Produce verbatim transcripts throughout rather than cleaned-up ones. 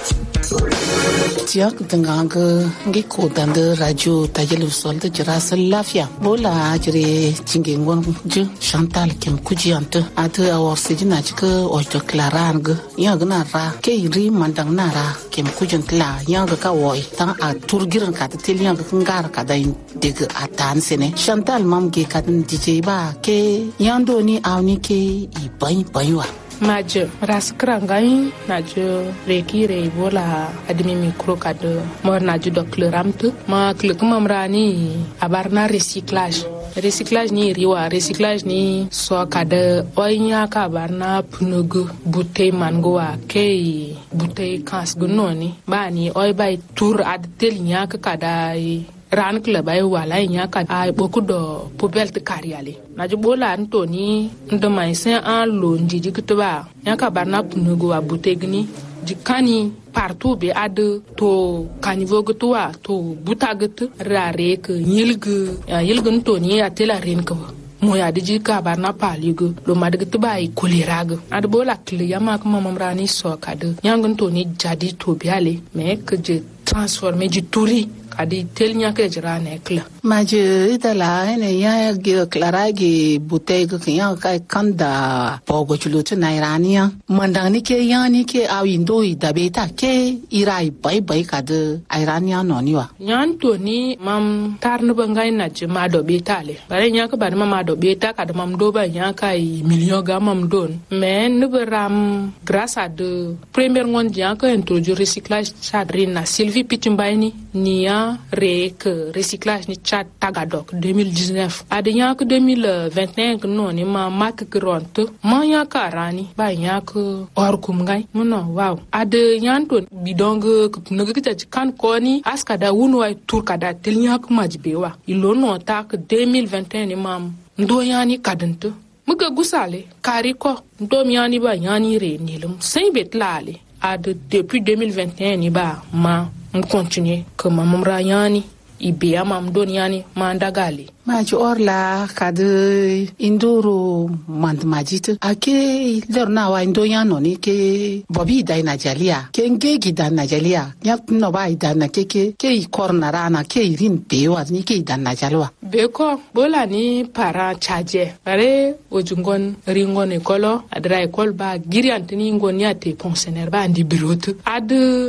Tiak dengan ke ngiko dan de radio tajelu sol de jerasa lafia bola jere cinggengon je Chantal kem kujiante atu awor sejina chike ojo klaran ge ya gna ra ke ri mandang nara kem kujun kla ya ga ka woi tan a turgiran ka te liya ga ngar ka da de ge atan sene Chantal mam ge ka din dj ba ke yando ni awni ke i bai baiwa Maje raskrangai najo reki re bola adimi mikro kado mor najo dokleramtu ma klek mamrani abarna recyclage recyclage ni riwa recyclage ni so kada oinya ka barna punugu butei mangoa kei butei kas gunoni bani oi bai tur ad telnya ka kada ran club ay wala nya ka ay boku do pobel te kariale na jubola antoni ndo mai sen an lo ndidi kutuba nya ka barna punugo abutegni jikani partout be ad to kanivo gutwa to butagut rare ke yilgu yilgu ntoni atela ren ko moya diji ka barna paligo lo madgtu bai kolirago ad bola kle yama ko mamrani so kade nyangun toni jadi to biale me ke je transformer du touri kadi telnya ke jira nekla maje itala ene ya ge klara ge butey ge ya kai kanda pogo chulutu na irania mandani ke yani ke awindo idabeta ke irai bai bai kade irania noniwa nyan to ni mam tarnu bangai na je ma do betale bare nya ka bare ma do beta kada mam do ba nya kai million ga mam don mais ne beram grâce à de première monde nya ka introduire recyclage chadrina Sylvie Pitimbaini niya rek recyclage ni chat tagadok deux mille dix-neuf adenya que deux mille vingt et un non ni ma mak gront ma ya karani ba ya ko or kum ngai mono wow ade nyanto bidong ngi kita kan koni askada wunu ay tur kada telnya ko majbewa ilo no tak deux mille vingt et un ni mam ndo yani kadento muga gusale kari ko ndo miani ba yani re nilum sain betlale ade depuis deux mille vingt et un ni ba ma on continue que mamam rayani ibea mam doniani mandagali maji orla kade indoro mand majit ake lerna wa indoya no ni ke bobi dai najalia ke ngegi dan najalia yak no bai dan na keke ke korna rana ke irin bewa ni ke dan najalwa beko bola ni para chaje bare ojungon ringon ekolo adra ekol ba giriantini ngoni ate pensionnaire ba ndi bureau ad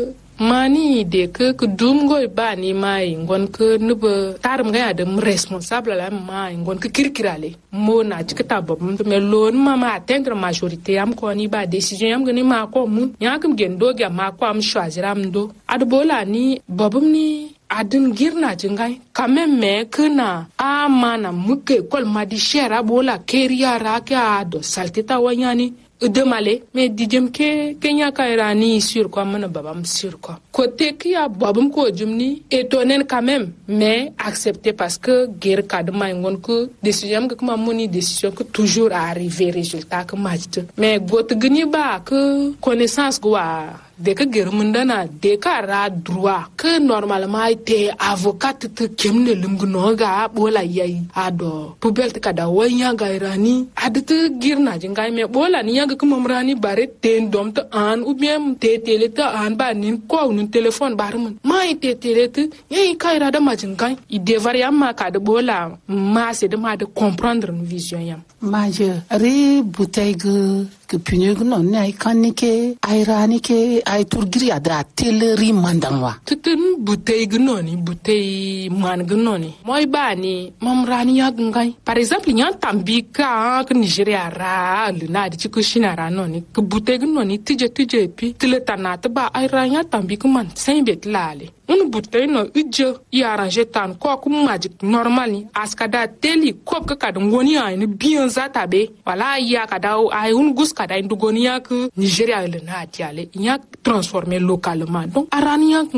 mani de ke ke dumgo ba ni mai ngon ke nube tarum ga adam responsable la mai ngon ke kirkirale mo na tikata bob me lon mama atteindre majorité am ko ni ba décision am gni ma ko mun yakam gendo ga ma ko am choisir am do ad bola ni bobum ni adin girna jingai quand me kana amana muke kol madi shera bola keria raka do saltita wanyani demale mais dijem ke kenya kairani sur quoi mon babam sur quoi côté qui a babam ko jumni étonné quand même mais accepté parce que guerre kadma ngon ko décision que ma moni décision que toujours arriver résultat que match mais got gni ba que connaissance quoi de que guerre mundana de ka ra droit que normalement été avocat te kemne lumgno ga bola yayi ado poubelle te kada wanya ga irani adite girna jingai me bola ni yaga kuma mrani bare ten dom te an ou bien te tele te an ba nin ko nun téléphone bar mun mai te tele te yayi kaira da majingai i devoir yamma ka de bola ma c'est de ma de comprendre une vision yam maje re bouteille que punye non ne kanike airanike ay turgiri ada teleri mandangwa tutun butei gnoni butei man gnoni moy bani mamrani ya ngai par exemple nya tambika que Nigeria ra le na di ko shinara noni que butei gnoni tije tije pi tile tanata ba airanya tambika man sainbet lale un butei no uje i arranger tan ko ku magic normal ni askada teli kop ka kad ngoni ay ni bien zatabe wala ya kada ay un gus kada indugoni ya que Nigeria le na diale nya transformer localement donc arania ngai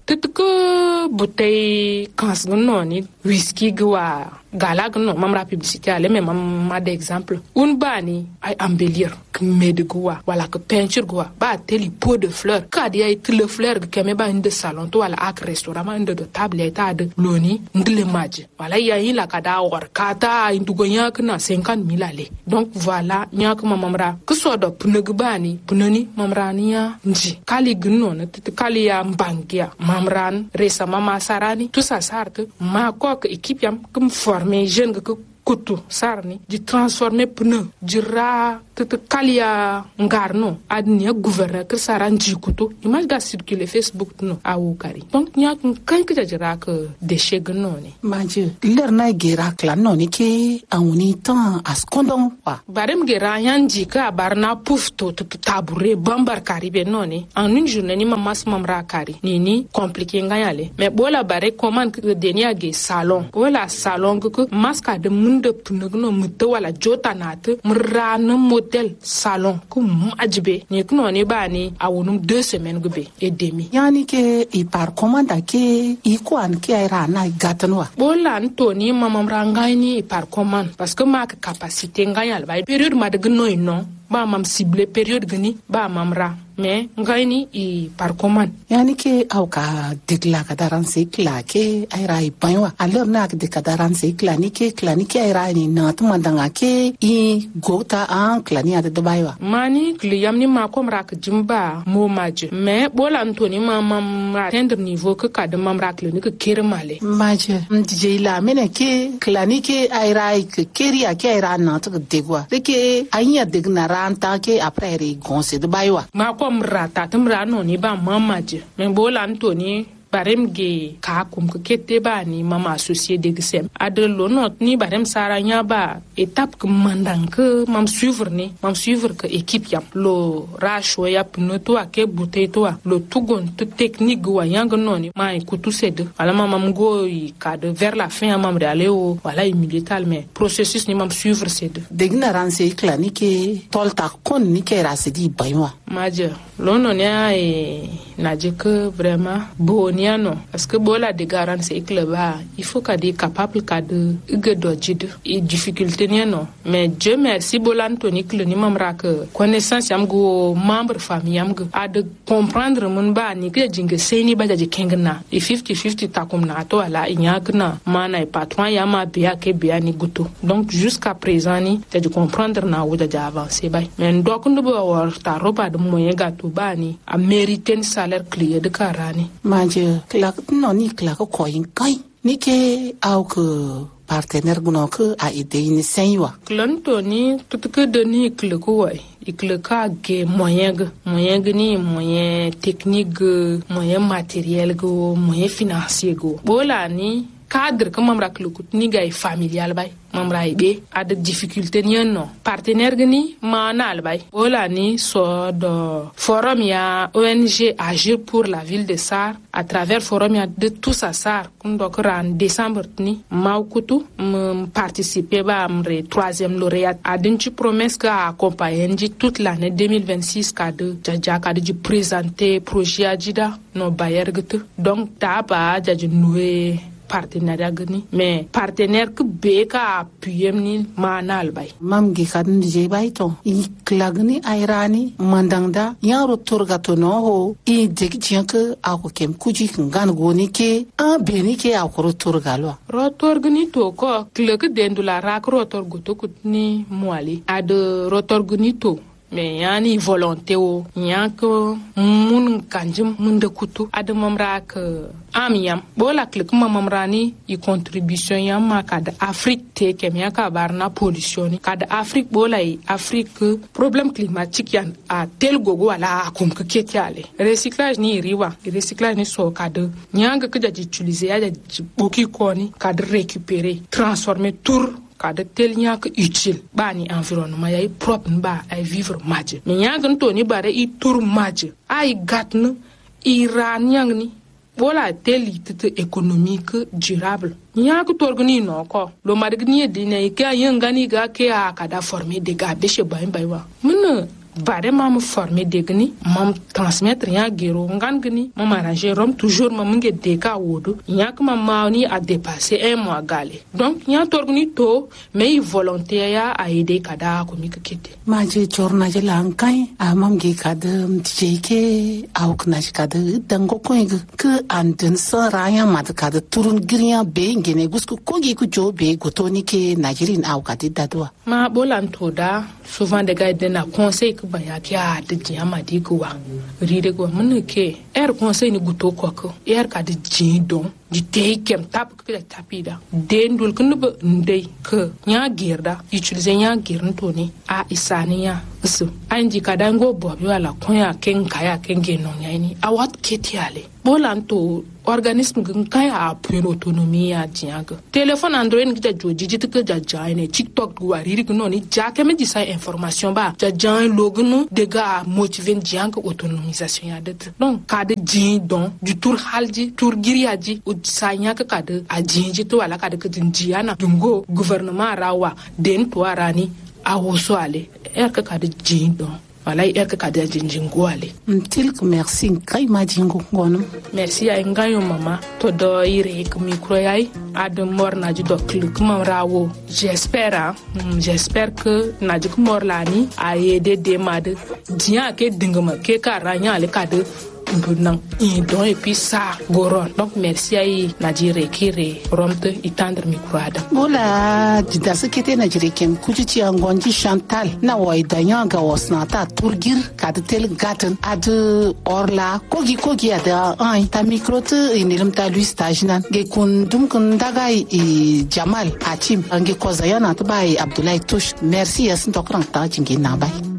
tutko bouteille kans no ni whisky gwa galag no mamra publicité ale mais mam ma d'exemple un bani ay embellir que med gwa wala que peinture gwa ba teli pot de fleurs kad ya it le fleur que me ba inde salon to wala ak restaurant inde de table eta de loni ndle maji wala ya yi la kada war kata indugo nyak na cinquante mille ale donc voilà nyak mamra que so do pnug bani pnoni mamra niya nji kali gno na tit kali ya mbangia mamran resa mama sarani tout ça sarte ma ko équipe yam comme former jeune que kutu sarni di transformer pneu di ra tete kalia ngarno adnia gouverneur que saran di kutu image ga circuler Facebook no awu kari donc nya kan ka jira que déchet gno ni manje ler na gera kla no ni ke awuni tan askondon wa barem gera yanji ka barna pufto tete tabure bambar kari be no ni en une journée ni mamas mamra kari ni ni compliqué ngayale mais bola bare commande que denia ge salon wala salon que masque de de pnugno muto wala jota nat mrana model salon ku majbe ni kuno ni bani awunum deux semaines gbe et demi yani ke i par commande ke i ko an ke era na gatanwa bola ntoni mamam rangai ni par commande parce que ma capacité ngayal ba période ma de gno non ba mam ciblé période gni ba mamra mais ngaini i par commande yani ke au ka degla ka daran se kla ke ai rai panwa alors na ke de ka daran se kla ni ke kla ni ke ai rai ni na to mandanga ke i gota an kla ni ade baywa mani kliyam ni ma komra ka jimba mo maje mais bola antoni ma mam atteindre niveau que ka de mamra kla ni ke kermale maje mdije la mene ke kla ni ke ai rai ke keria ke ai rai na to degwa de ke anya degna ranta ke après ri gonse de baywa ma comme rata tumra no ni ba mamaje men bola antoni barem ge ka kum ke kete ba ni mama associé de gsem adelo not ni barem sara nya ba étape que mandang que mam suivre ni mam suivre que équipe yam lo rasho ya pno to ake bouteille to lo tugon to technique wa yang no ni ma ko tout c'est de ala mam go i ka de vers la fin mam d'aller au voilà milital mais processus ni mam suivre c'est de d'ignorance clinique tolta kon ni ke rasidi baywa maje lo no ni ai naje que vraiment boni non parce que bola de garance et club il faut qu'à des capable qu'à de gedojid et difficulté non mais Dieu merci bola Anthony que ni mamra que connaissance yam go membre famille yam go a de comprendre mon ba ni que jinge seni ba jaji kengna e fifty fifty takum na to ala inyakna mana e patron yama bia ke bia ni guto donc jusqu'à présent ni de comprendre na wo jaja avancer bay mais ndok ndo bo war ta roba de moyen gato bani a mériter un salaire clear de karani manje kla no ni kla ko koyin kai ni ke au que partenaire gno que a aidé ni senwa klanto ni tout que de ni kle ko wai ikle ka ge moyen ge moyen ge ni moyen technique moyen matériel go moyen financier go bola ni cadre que mamra klukut ni gay familial bay mamra ibe a de difficulté ni non partenaire ni manal bay wala ni so do forum ya O N G agir pour la ville de Sar à travers forum ya de tout ça Sar kundo en décembre ni maukutu m participer ba amre troisième lauréat a dinchi promesse ka accompagner toute l'année deux mille vingt-six ka de jaja ka de présenter projet ajida no bayer gute donc ta ba jaji noué partenariat gani mais partenaire que be ka appuyer ni manal bay mam gi kan je bay to i klagni airani mandangda yaro turgato no ho i deg jianke ako kem kuji ngan goni ke a beni ke ako turgalo rotor gni to ko klek dendula rak rotor guto kutni mwali ad rotor gni to mais yani volonté o yanko mun kanjum mun de kutu adamam rak amiyam bola klik mamam rani i contribution yam kada Afrique te kem yaka barna pollution kada Afrique bola i Afrique problème climatique yan a tel gogo ala akum ke ketiale recyclage ni riwa recyclage ni so kada nyanga ke jaji utiliser ya boki koni kada récupérer transformer tour kada tel nyak utile bani environnement yai propre ba ay vivre madje mais nyanga to ni bare i tour madje ay gatna iran nyang ni wala tel tite économique durable nyaka torgni no ko lo margni dine ke yanga ni ga ke a kada former des gars de chez bain baywa mun bare mam former degni mam transmettre ya gero ngangni mam arranger rom toujours mam nge deka wodo yak mam mauni a dépasser un mois galé donc nya torgni to mais volontaire ya a aider kada ko mi kete maji chorna je lankai a mam ge kada tjeke au kna kada dango ko ke anden sa raya mat kada turun griya be ngene gusku ko gi ku jo be gotoni ke najirin au kada dadwa ma bolan to da souvent de gars na conseil que ba ya kya de jama di ko wa ride ko mun ke er conseil ni guto ko ko er ka de jidon di teikem tap ko tapida den dul kun ba ndey ke nya gerda utiliser nya gern to ni a isaniya so anji kadango bo bi wala konya ken kaya ken genon yani a wat ketiale bolan to organisme gun kaya a pour autonomie ya diaga téléphone android ngi da joji jit ke ja jaine tiktok wa riri no ni ja ke me di sa information ba ja jan logno de ga motiver diaga autonomisation ya det donc ka de jin don du tour halji tour giriaji o sanya ka ka de a jinji to wala ka de jinjiana dungo gouvernement rawa den to arani a woso ale er ka ka de jin don wala er ka ka de jinjin go ale mtil ko merci kai ma jingo ngono merci ay ngayo mama to do ire ko micro yai ad morna ju do clic mam rawo j'espère mm, j'espère que na ju mor lani ayede de mad dia ke dingama ke karanya le kade bunang i don et puis ça goron donc merci ay najire kire romte itandre microada bola dida sekete najire ken kujici angonji chantal na way danya ga wasna ta turgir kad tel gaten ad orla kogi kogi ada ay ta micro te inilim ta lui stage nan ge kun dum kun daga i jamal achim ange kozayana to bay abdoulaye touche merci yasin tokran ta jingi na bay